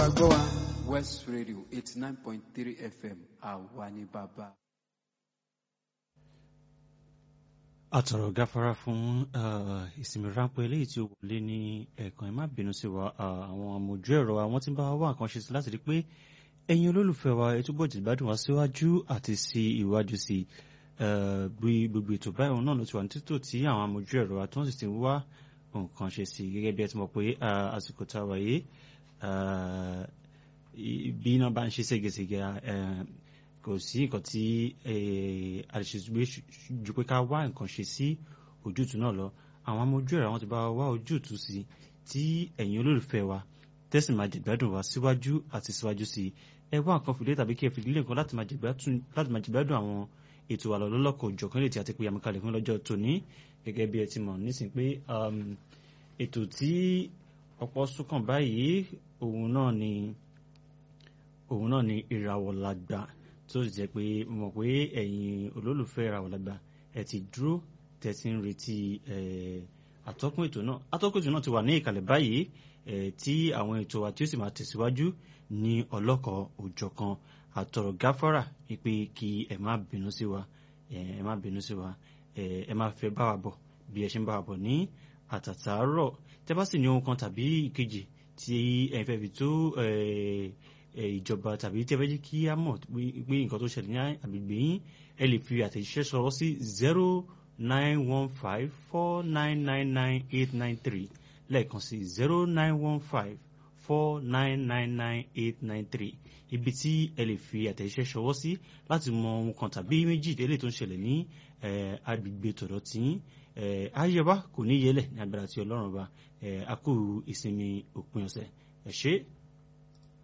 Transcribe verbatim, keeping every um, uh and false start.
West Radio eighty-nine point three F M Awani Baba. Àtọ̀rọ̀ gáfárá fún ìsinmi ráńpẹ́ eléyìí tí ó wọlé ní ẹ̀ẹ̀kan ẹ má bínú sí wa àwọn amójú ẹ̀rọ àwọn tí ń bá wá nǹkan ṣe sí láti rí pé ẹ̀yin olólùfẹ́ wa ẹ túbọ̀ jìgbádùn wá síwájú àti sí ìwájú sí bí gbogbo ètò báyìí náà ló ti wà ní títò tí àwọn amójú ẹ̀rọ wa tó ń sì ti wá nǹkan ṣe sí gẹ́gẹ́ bí ẹ ti mọ̀ pé àsìkò tá a wáyé bí iná bá ń ṣe ségesège kò sí nǹkan tí àṣìṣe ju pé ká wá nǹkan ṣe sí ojútùú náà lọ àwọn amójú ẹ̀rọ àwọn ti bá wá ojútùú sí tí ẹ̀yin olólùfẹ́ wa tẹ́sí máa jẹ̀gbádùn wá síwájú àti síwájú sí ẹ wá nǹkan fìdílé tàbí kí ẹ fìdílé nǹkan láti máa jẹ̀gbádùn àwọn ètò àlọ́ lọ́lọ́kọ̀ òjọ̀kan lè ti àti pé àmúkalẹ̀ fún lọ́jọ́ tòní gẹ́gẹ́ bí ẹ ti mọ̀ nísìn pé ètò tí ọ̀pọ̀ súnkàn báyìí òun náà ni òun náà ni ìràwọ̀ làgbà tó sì jẹ́ pé mo mọ̀ pé ẹ̀yin olólùfẹ́ ìràwọ̀ làgbà ẹ ti dúró tẹ̀sí ń retí atọ́kùn ètò náà atọ́kùn ètò náà ti wà ní ìkàlẹ̀ báyìí tí àwọn ètò wa tí ó sì máa tẹ̀síwájú ní ọlọ́kọ̀ òjọ̀kan àtọ̀rọ̀ gáfárà wípé kí ẹ má bínú sí wa ẹ má bínú sí wa ẹ má fẹ́ bá wa bọ̀ bí ẹ ṣe ń bá wa bọ̀ ní àtàtàárọ̀ tẹ́ bá sì ní ohun kan tàbí ìkejì tí ẹ fẹ́ fi tó ìjọba tàbí tí ẹ fẹ́ jẹ́ kí á mọ̀ pé nǹkan tó ṣẹlẹ̀ ní àgbègbè yín ẹ lè fi àtẹ̀jíṣẹ́ sọ̀rọ̀ sí zero nine one five four nine nine nine eight nine three lẹ́ẹ̀kan sí zero nine one five four nine nine nine eight nine three ibi tí ẹ lè fi àtẹ̀jíṣẹ́ sọ̀rọ̀ sí láti mọ ohun kan tàbí méjì tẹ́lẹ̀ tó ń ṣẹlẹ̀ ní agbègbè tọ̀dọ̀ tí ayé wa kò ní yẹlẹ̀ ní agbára tí Ọlọ́run bá a kú ìsinmi òpin ọ̀sẹ̀ ẹ ṣé.